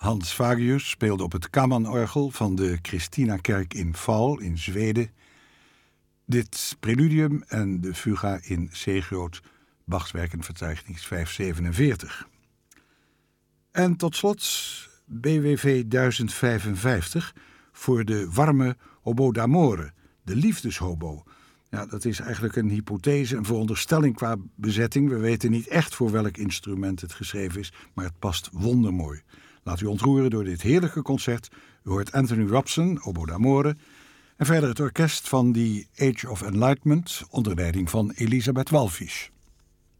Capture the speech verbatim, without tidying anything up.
Hans Fagius speelde op het Kammerorgel van de Christinakerk in Faul in Zweden dit preludium en de fuga in C-groot, Bachs werkenverzeichnis vijfhonderdzevenenveertig. En tot slot B W V duizend vijfenvijftig voor de warme Hobo d'amore, de liefdeshobo. Ja, dat is eigenlijk een hypothese, een veronderstelling qua bezetting. We weten niet echt voor welk instrument het geschreven is, maar het past wondermooi. Laat u ontroeren door dit heerlijke concert. U hoort Anthony Robson, Hobo d'amore, en verder het orkest van The Age of Enlightenment onder leiding van Elisabeth Wallfisch.